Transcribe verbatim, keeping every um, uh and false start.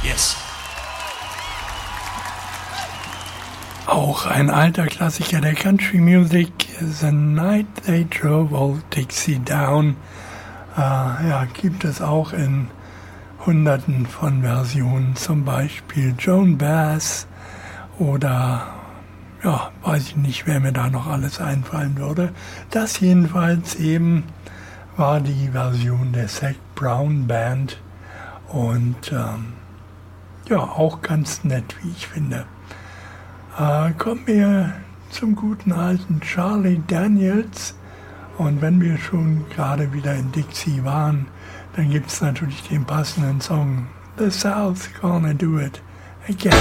Yes. Auch ein alter Klassiker der Country Music, The Night They Drove Old Dixie Down. Äh, ja, gibt es auch in Hunderten von Versionen, zum Beispiel Joan Baez oder, ja, weiß ich nicht, wer mir da noch alles einfallen würde. Das jedenfalls eben war die Version der Zac Brown Band und ähm, ja, auch ganz nett, wie ich finde. Äh, kommen wir zum guten alten Charlie Daniels. Und wenn wir schon gerade wieder in Dixie waren, dann gibt es natürlich den passenden Song, The South's Gonna Do It Again.